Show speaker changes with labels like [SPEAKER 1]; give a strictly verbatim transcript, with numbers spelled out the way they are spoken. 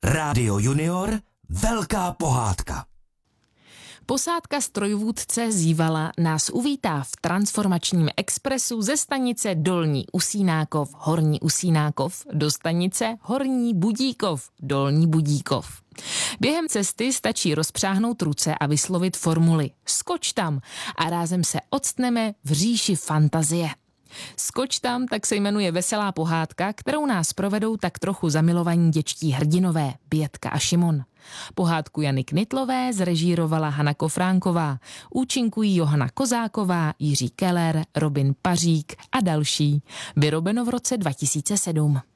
[SPEAKER 1] Rádio Junior, velká pohádka.
[SPEAKER 2] Posádka strojvůdce Zívala nás uvítá v transformačním expresu ze stanice Dolní Usínákov, Horní Usínákov do stanice Horní Budíkov, Dolní Budíkov. Během cesty stačí rozpřáhnout ruce a vyslovit formuli Skoč tam a rázem se octneme v říši fantazie. Skoč tam tak se jmenuje veselá pohádka, kterou nás provedou tak trochu zamilovaní děčtí hrdinové Bětka a Šimon. Pohádku Jany Knitlové zrežírovala Hana Kofránková, účinkují Johana Kozáková, Jiří Keller, Robin Pařík a další. Vyrobeno v roce dva tisíce sedm.